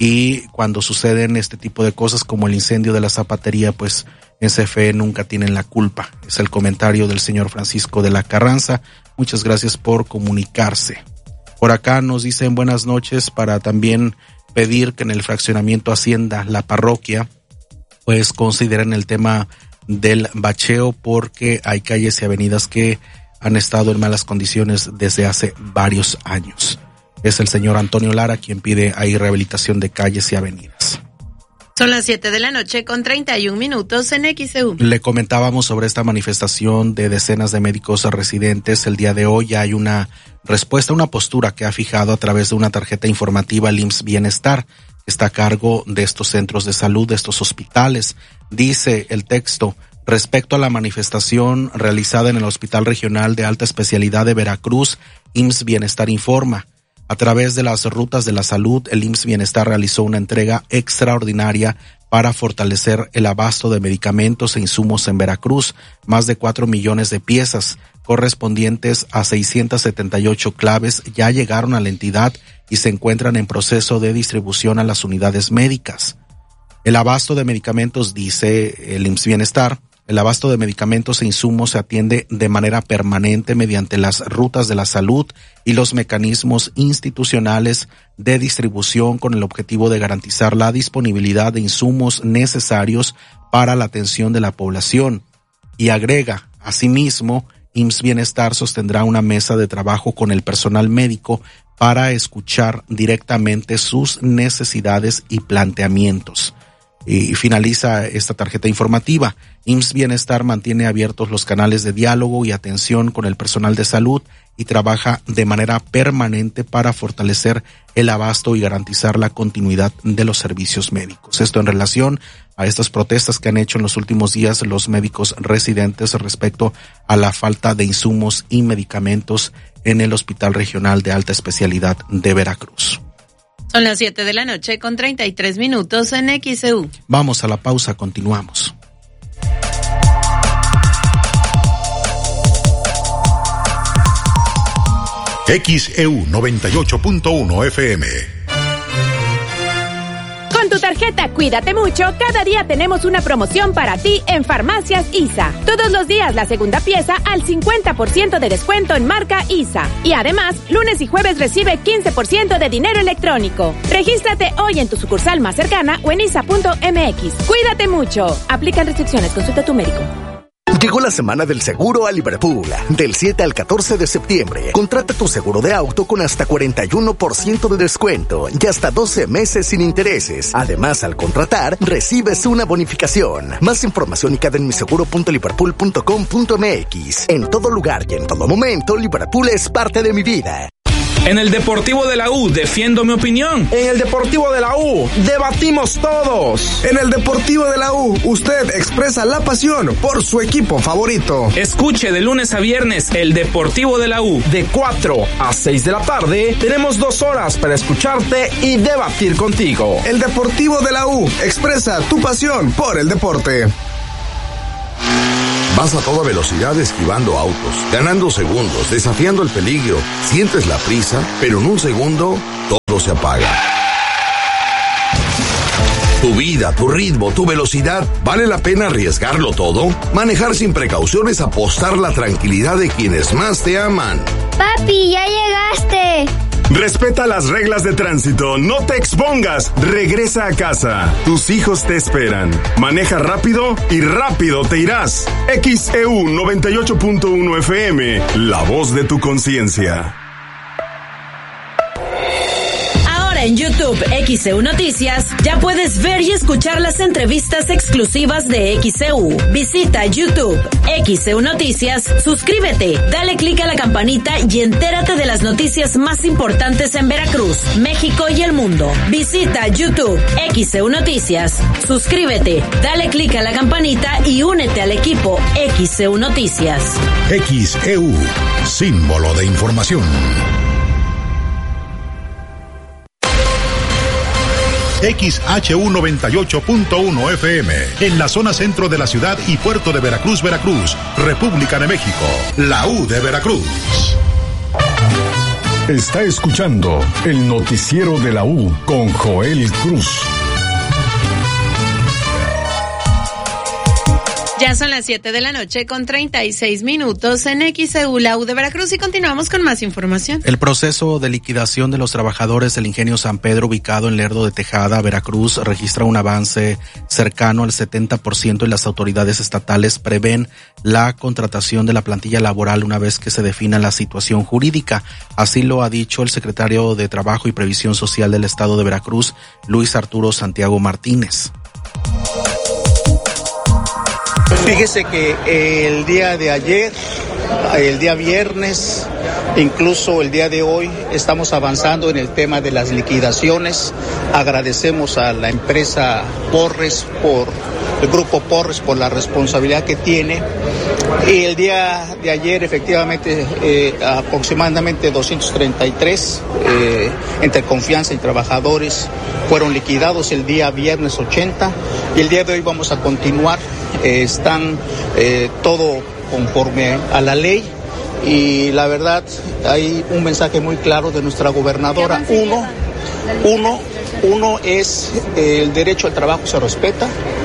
y cuando suceden este tipo de cosas como el incendio de la zapatería, pues en CFE nunca tienen la culpa. Es el comentario del señor Francisco de la Carranza. Muchas gracias por comunicarse. Por acá nos dicen buenas noches para también pedir que en el fraccionamiento Hacienda, la parroquia, pues consideren el tema del bacheo porque hay calles y avenidas que han estado en malas condiciones desde hace varios años. Es el señor Antonio Lara quien pide ahí rehabilitación de calles y avenidas. Son las 7 de la noche con 31 minutos en XEU. Le comentábamos sobre esta manifestación de decenas de médicos residentes. El día de hoy ya hay una respuesta, una postura que ha fijado a través de una tarjeta informativa el IMSS Bienestar, que está a cargo de estos centros de salud, de estos hospitales. Dice el texto: respecto a la manifestación realizada en el Hospital Regional de Alta Especialidad de Veracruz, IMSS Bienestar informa. A través de las rutas de la salud, el IMSS Bienestar realizó una entrega extraordinaria para fortalecer el abasto de medicamentos e insumos en Veracruz. Más de 4 millones de piezas correspondientes a 678 claves ya llegaron a la entidad y se encuentran en proceso de distribución a las unidades médicas. El abasto de medicamentos, dice el IMSS Bienestar, el abasto de medicamentos e insumos se atiende de manera permanente mediante las rutas de la salud y los mecanismos institucionales de distribución con el objetivo de garantizar la disponibilidad de insumos necesarios para la atención de la población. Y agrega, asimismo, IMSS Bienestar sostendrá una mesa de trabajo con el personal médico para escuchar directamente sus necesidades y planteamientos. Y finaliza esta tarjeta informativa. IMSS Bienestar mantiene abiertos los canales de diálogo y atención con el personal de salud y trabaja de manera permanente para fortalecer el abasto y garantizar la continuidad de los servicios médicos. Esto en relación a estas protestas que han hecho en los últimos días los médicos residentes respecto a la falta de insumos y medicamentos en el Hospital Regional de Alta Especialidad de Veracruz. Son las 7 de la noche con 33 minutos en XEU. Vamos a la pausa, continuamos. XEU 98.1 FM. Con tu tarjeta Cuídate Mucho, cada día tenemos una promoción para ti en Farmacias ISA. Todos los días la segunda pieza al 50% de descuento en marca ISA. Y además, lunes y jueves recibe 15% de dinero electrónico. Regístrate hoy en tu sucursal más cercana o en isa.mx. Cuídate mucho. Aplican restricciones, consulta a tu médico. Llegó la semana del seguro a Liverpool, del 7 al 14 de septiembre. Contrata tu seguro de auto con hasta 41% de descuento y hasta 12 meses sin intereses. Además, al contratar, recibes una bonificación. Más información y en miseguro.liverpool.com.mx. En todo lugar y en todo momento, Liverpool es parte de mi vida. En el Deportivo de la U, defiendo mi opinión. En el Deportivo de la U, debatimos todos. En el Deportivo de la U, usted expresa la pasión por su equipo favorito. Escuche de lunes a viernes el Deportivo de la U. De 4 a 6 de la tarde, tenemos 2 horas para escucharte y debatir contigo. El Deportivo de la U, expresa tu pasión por el deporte. Vas a toda velocidad esquivando autos, ganando segundos, desafiando el peligro. Sientes la prisa, pero en un segundo, todo se apaga. Tu vida, tu ritmo, tu velocidad, ¿vale la pena arriesgarlo todo? Manejar sin precauciones, apostar la tranquilidad de quienes más te aman. Papi, ya llegaste. Respeta las reglas de tránsito, no te expongas, regresa a casa. Tus hijos te esperan. Maneja rápido y rápido te irás. XEU 98.1 FM, la voz de tu conciencia. En YouTube XEU Noticias ya puedes ver y escuchar las entrevistas exclusivas de XEU. Visita YouTube XEU Noticias, suscríbete, dale clic a la campanita y entérate de las noticias más importantes en Veracruz, México y el mundo. Visita YouTube XEU Noticias, suscríbete, dale clic a la campanita y únete al equipo XEU Noticias. XEU, símbolo de información. XHU 98.1 FM, en la zona centro de la ciudad y puerto de Veracruz, Veracruz, República de México, la U de Veracruz. Está escuchando el noticiero de la U con Joel Cruz. Ya son las 7 de la noche con 36 minutos en XEU, la U de Veracruz, y continuamos con más información. El proceso de liquidación de los trabajadores del ingenio San Pedro, ubicado en Lerdo de Tejada, Veracruz, registra un avance cercano al 70% y las autoridades estatales prevén la contratación de la plantilla laboral una vez que se defina la situación jurídica. Así lo ha dicho el secretario de Trabajo y Previsión Social del Estado de Veracruz, Luis Arturo Santiago Martínez. Fíjese que el día de ayer, el día viernes, incluso el día de hoy, estamos avanzando en el tema de las liquidaciones. Agradecemos a la empresa Porres, el grupo Porres, por la responsabilidad que tiene. Y el día de ayer, efectivamente, aproximadamente 233 entre confianza y trabajadores fueron liquidados. El día viernes 80 y el día de hoy vamos a continuar. Están todo conforme a la ley y la verdad hay un mensaje muy claro de nuestra gobernadora. Uno es el derecho al trabajo se respeta.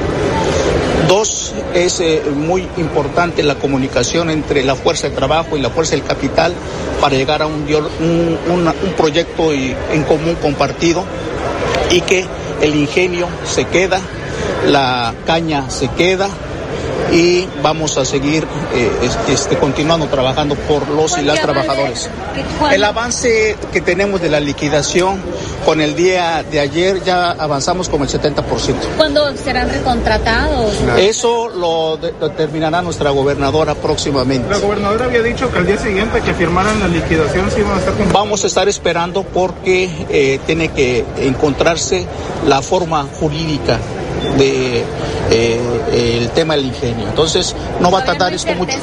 2, es muy importante la comunicación entre la fuerza de trabajo y la fuerza del capital para llegar a un proyecto en común compartido, y que el ingenio se queda, la caña se queda, y vamos a seguir continuando trabajando por los y las trabajadores. El avance que tenemos de la liquidación con el día de ayer ya avanzamos como el 70%. ¿Cuándo serán recontratados? Eso lo determinará nuestra gobernadora próximamente. La gobernadora había dicho que al día siguiente que firmaran la liquidación sí iban a estar cumplidos. Vamos a estar esperando porque tiene que encontrarse la forma jurídica de el tema del ingenio. Entonces no va a tardar esto mucho.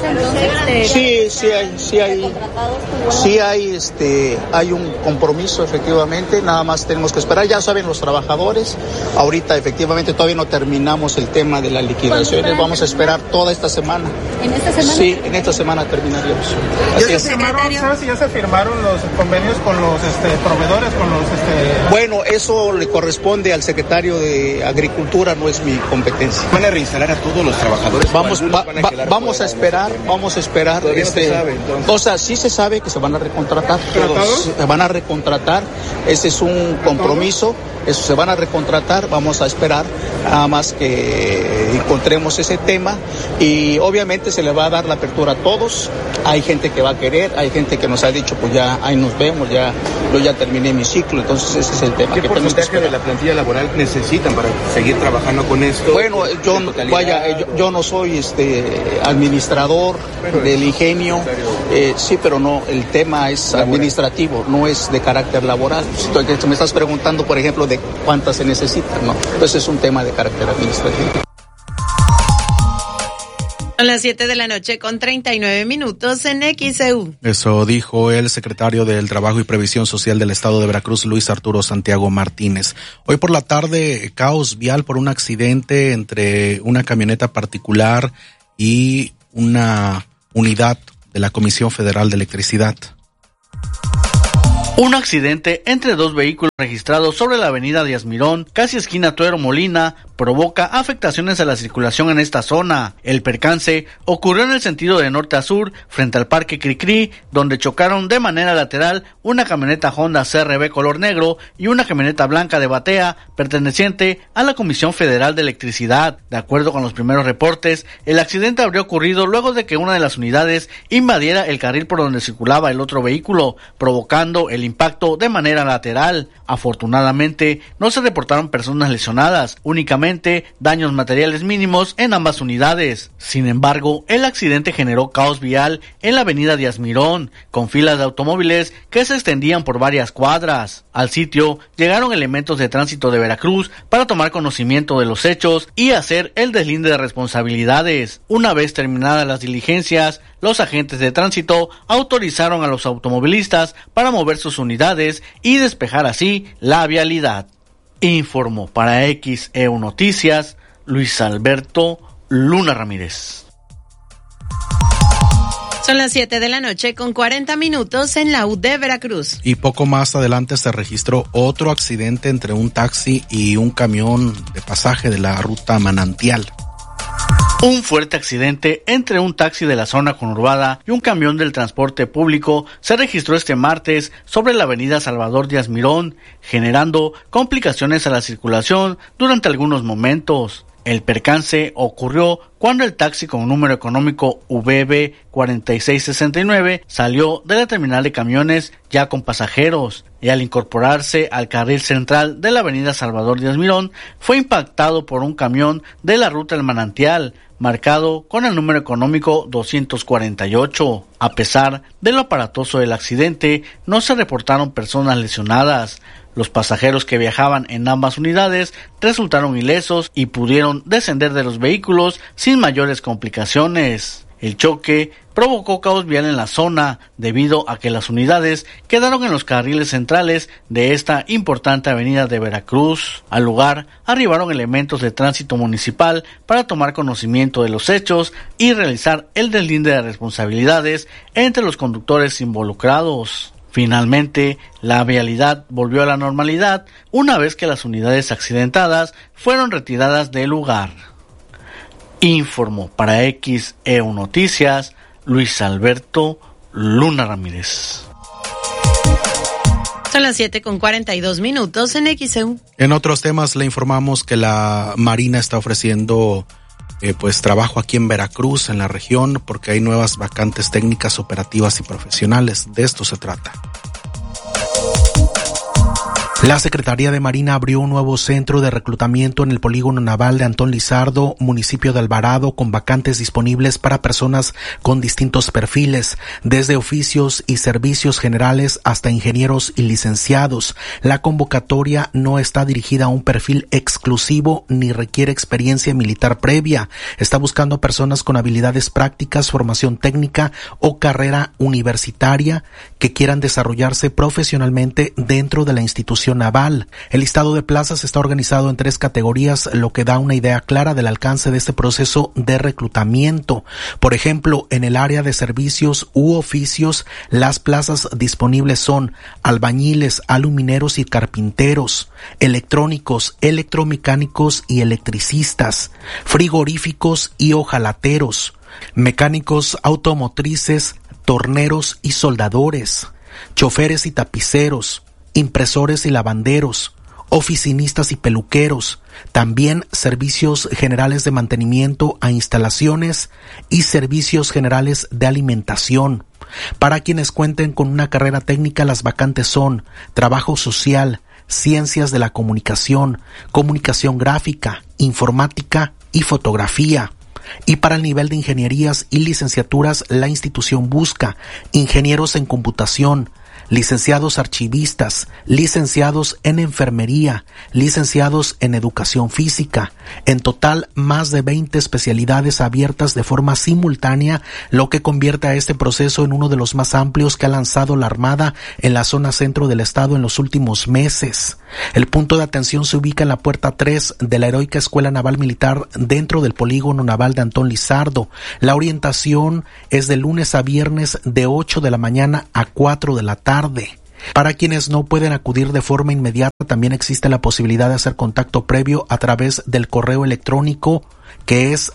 Hay un compromiso, efectivamente, nada más tenemos que esperar. Ya saben los trabajadores, ahorita efectivamente todavía no terminamos el tema de las liquidaciones, vamos a esperar toda esta semana. ¿En esta semana? Sí, en esta semana terminaríamos. ¿Ya se firmaron los convenios con los proveedores, con los Bueno, eso le corresponde al secretario de Agricultura, no es mi competencia. ¿Van a reinstalar a todos los trabajadores? Vamos a esperar. Todavía no se sabe, entonces. O sea, sí se sabe que se van a recontratar. Se van a recontratar. Ese es un compromiso. eso se van a recontratar, vamos a esperar nada más que encontremos ese tema y obviamente se le va a dar la apertura a todos. Hay gente que va a querer, hay gente que nos ha dicho pues ya ahí nos vemos, yo ya terminé mi ciclo, entonces ese es el tema. ¿Qué porcentaje de la plantilla laboral necesitan para seguir trabajando con esto? Bueno, yo no soy administrador del ingenio, sí, pero no, el tema es administrativo, no es de carácter laboral. Entonces, me estás preguntando, por ejemplo, de cuántas se necesitan, ¿no? Entonces es un tema de carácter administrativo. Son las 7:39 en XEU. Eso dijo el secretario del Trabajo y Previsión Social del Estado de Veracruz, Luis Arturo Santiago Martínez. Hoy por la tarde, caos vial por un accidente entre una camioneta particular y una unidad de la Comisión Federal de Electricidad. Un accidente entre dos vehículos registrados sobre la avenida Díaz Mirón, casi esquina Tuero Molina, provoca afectaciones a la circulación en esta zona. El percance ocurrió en el sentido de norte a sur, frente al Parque Cricri, donde chocaron de manera lateral una camioneta Honda CRV color negro y una camioneta blanca de batea, perteneciente a la Comisión Federal de Electricidad. De acuerdo con los primeros reportes, el accidente habría ocurrido luego de que una de las unidades invadiera el carril por donde circulaba el otro vehículo, provocando el impacto de manera lateral. Afortunadamente, no se reportaron personas lesionadas, únicamente daños materiales mínimos en ambas unidades. Sin embargo, el accidente generó caos vial en la avenida Díaz Mirón, con filas de automóviles que se extendían por varias cuadras. Al sitio llegaron elementos de tránsito de Veracruz para tomar conocimiento de los hechos y hacer el deslinde de responsabilidades. Una vez terminadas las diligencias, los agentes de tránsito autorizaron a los automovilistas para mover sus unidades y despejar así la vialidad. Informó para XEU Noticias Luis Alberto Luna Ramírez. Son las 7:40 en la U de Veracruz. Y poco más adelante se registró otro accidente entre un taxi y un camión de pasaje de la ruta Manantial. Un fuerte accidente entre un taxi de la zona conurbada y un camión del transporte público se registró este martes sobre la avenida Salvador Díaz Mirón, generando complicaciones a la circulación durante algunos momentos. El percance ocurrió cuando el taxi con número económico VB 4669 salió de la terminal de camiones ya con pasajeros y al incorporarse al carril central de la avenida Salvador Díaz Mirón fue impactado por un camión de la ruta El Manantial, marcado con el número económico 248. A pesar de lo aparatoso del accidente, no se reportaron personas lesionadas. Los pasajeros que viajaban en ambas unidades resultaron ilesos y pudieron descender de los vehículos sin mayores complicaciones. El choque provocó caos vial en la zona debido a que las unidades quedaron en los carriles centrales de esta importante avenida de Veracruz. Al lugar arribaron elementos de tránsito municipal para tomar conocimiento de los hechos y realizar el deslinde de responsabilidades entre los conductores involucrados. Finalmente, la vialidad volvió a la normalidad una vez que las unidades accidentadas fueron retiradas del lugar. Informó para XEU Noticias Luis Alberto Luna Ramírez. Son las 7:42 en XEU. En otros temas le informamos que la Marina está ofreciendo trabajo aquí en Veracruz, en la región, porque hay nuevas vacantes técnicas, operativas y profesionales. De esto se trata. La Secretaría de Marina abrió un nuevo centro de reclutamiento en el polígono naval de Antón Lizardo, municipio de Alvarado, con vacantes disponibles para personas con distintos perfiles, desde oficios y servicios generales hasta ingenieros y licenciados. La convocatoria no está dirigida a un perfil exclusivo ni requiere experiencia militar previa. Está buscando personas con habilidades prácticas, formación técnica o carrera universitaria que quieran desarrollarse profesionalmente dentro de la institución naval. El listado de plazas está organizado en 3 categorías, lo que da una idea clara del alcance de este proceso de reclutamiento. Por ejemplo, en el área de servicios u oficios, las plazas disponibles son albañiles, alumineros y carpinteros, electrónicos, electromecánicos y electricistas, frigoríficos y hojalateros, mecánicos automotrices, torneros y soldadores, choferes y tapiceros, impresores y lavanderos, oficinistas y peluqueros, también servicios generales de mantenimiento a instalaciones y servicios generales de alimentación. Para quienes cuenten con una carrera técnica, las vacantes son trabajo social, ciencias de la comunicación, comunicación gráfica, informática y fotografía. Y para el nivel de ingenierías y licenciaturas, la institución busca ingenieros en computación, licenciados archivistas, licenciados en enfermería, licenciados en educación física. En total, más de 20 especialidades abiertas de forma simultánea, lo que convierte a este proceso en uno de los más amplios que ha lanzado la Armada en la zona centro del estado en los últimos meses. El punto de atención se ubica en la puerta 3 de la Heroica Escuela Naval Militar dentro del Polígono Naval de Antón Lizardo. La orientación es de lunes a viernes de 8 de la mañana a 4 de la tarde. Para quienes no pueden acudir de forma inmediata, también existe la posibilidad de hacer contacto previo a través del correo electrónico que es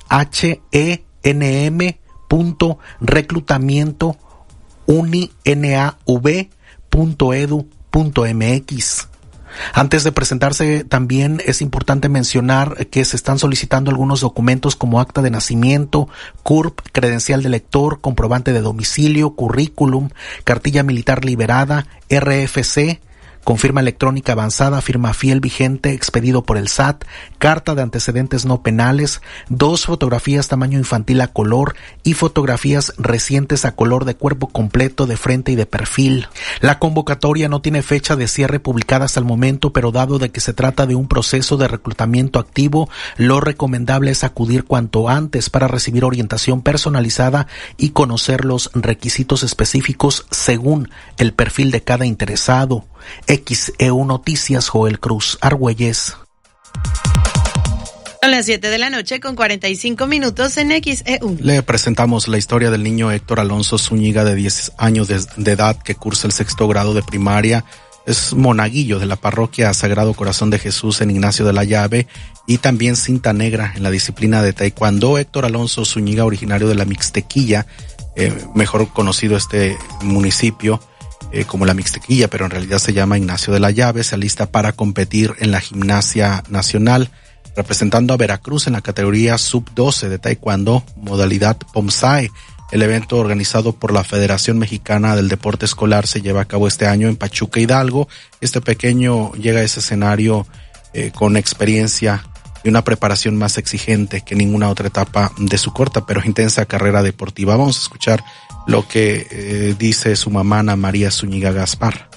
henm.reclutamiento.uninav.edu.mx. Antes de presentarse, también es importante mencionar que se están solicitando algunos documentos como acta de nacimiento, CURP, credencial de lector, comprobante de domicilio, currículum, cartilla militar liberada, RFC, con firma electrónica avanzada, firma fiel vigente, expedido por el SAT, carta de antecedentes no penales, 2 fotografías tamaño infantil a color y fotografías recientes a color de cuerpo completo, de frente y de perfil. La convocatoria no tiene fecha de cierre publicada hasta el momento, pero dado de que se trata de un proceso de reclutamiento activo, lo recomendable es acudir cuanto antes para recibir orientación personalizada y conocer los requisitos específicos según el perfil de cada interesado. XEU Noticias, Joel Cruz Argüelles. Son las 7 de la noche con 45 minutos en XEU. Le presentamos la historia del niño Héctor Alonso Zúñiga, de 10 años de edad, que cursa el 6º grado de primaria. Es monaguillo de la parroquia Sagrado Corazón de Jesús en Ignacio de la Llave y también cinta negra en la disciplina de taekwondo. Héctor Alonso Zúñiga, originario de la Mixtequilla, mejor conocido este municipio como la Mixtequilla, pero en realidad se llama Ignacio de la Llave, se alista para competir en la Gimnasia Nacional, representando a Veracruz en la categoría sub-12 de taekwondo, modalidad POMSAE. El evento, organizado por la Federación Mexicana del Deporte Escolar, se lleva a cabo este año en Pachuca, Hidalgo. Este pequeño llega a ese escenario con experiencia y una preparación más exigente que ninguna otra etapa de su corta pero intensa carrera deportiva. Vamos a escuchar lo que dice su mamá, Ana María Zúñiga Gaspar.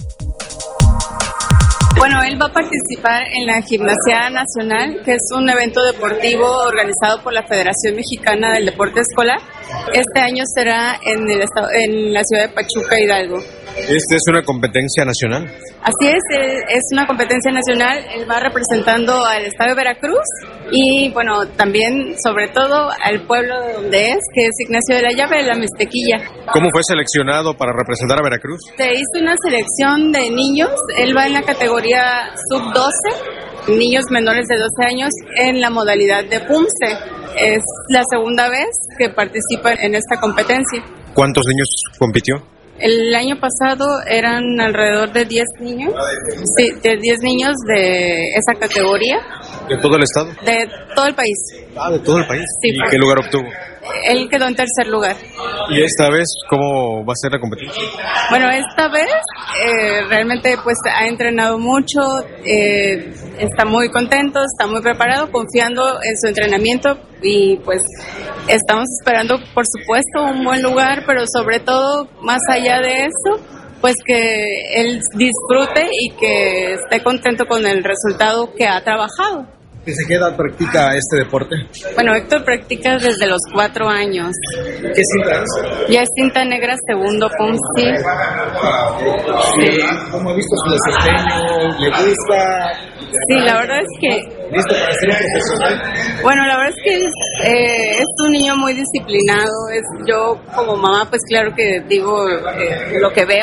Bueno, él va a participar en la Gimnasia Nacional, que es un evento deportivo organizado por la Federación Mexicana del Deporte Escolar. Este año será en la ciudad de Pachuca, Hidalgo. ¿Esta es una competencia nacional? Así es una competencia nacional. Él va representando al estado de Veracruz y, bueno, también, sobre todo, al pueblo de donde es, que es Ignacio de la Llave, la Mixtequilla. ¿Cómo fue seleccionado para representar a Veracruz? Se hizo una selección de niños. Él va en la categoría sub-12, niños menores de 12 años, en la modalidad de PUMSE. Es la segunda vez que participa en esta competencia. ¿Cuántos niños compitió? El año pasado eran alrededor de 10 niños, sí, de 10 niños de esa categoría. ¿De todo el estado? De todo el país. Ah, ¿de todo el país? Sí. ¿Y qué lugar obtuvo? Él quedó en tercer lugar. ¿Y esta vez cómo va a ser la competencia? Bueno, esta vez realmente pues ha entrenado mucho, está muy contento, está muy preparado, confiando en su entrenamiento y pues estamos esperando, por supuesto, un buen lugar, pero sobre todo, más allá de eso, pues que él disfrute y que esté contento con el resultado que ha trabajado. ¿Desde qué edad practica este deporte? Bueno, Héctor practica desde los 4 años. ¿Qué cinta es? Ya es cinta negra, segundo PUMSE. Sí. ¿Cómo ha visto su desempeño? ¿Le gusta? Sí, la verdad es que... ¿Listo para ser un profesional? Bueno, la verdad es que es un niño muy disciplinado. Yo como mamá, pues claro que digo lo que veo.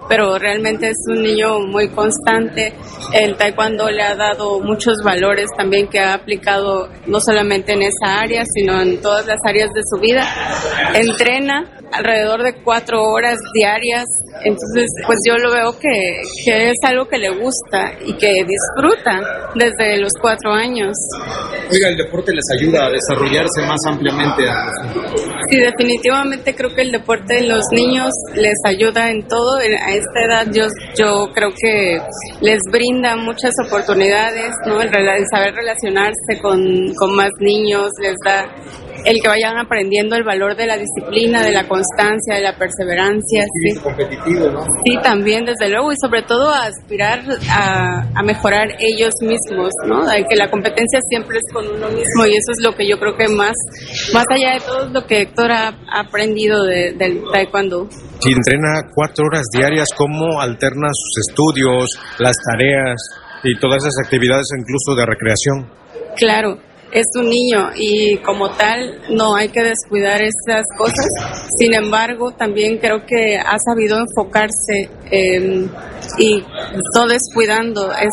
pero realmente es un niño muy constante. El taekwondo le ha dado muchos valores también que ha aplicado no solamente en esa área, sino en todas las áreas de su vida. Entrena alrededor de 4 horas diarias, entonces pues yo lo veo que es algo que le gusta y que disfruta desde los 4 años. Oiga, ¿el deporte les ayuda a desarrollarse más ampliamente a los niños? Sí, definitivamente creo que el deporte de los niños les ayuda en todo. A esta edad yo creo que les brinda muchas oportunidades, ¿no? El saber relacionarse con más niños, les da el que vayan aprendiendo el valor de la disciplina, de la constancia, de la perseverancia. Sí, competitivo, ¿no? Sí, también, desde luego, y sobre todo a aspirar a mejorar ellos mismos, ¿no? Que la competencia siempre es con uno mismo, y eso es lo que yo creo que más allá de todo lo que Héctor ha aprendido del taekwondo. Si entrena 4 horas diarias, ¿cómo alterna sus estudios, las tareas y todas esas actividades, incluso de recreación? Claro. Es un niño y como tal no hay que descuidar esas cosas. Sin embargo, también creo que ha sabido enfocarse y no descuidando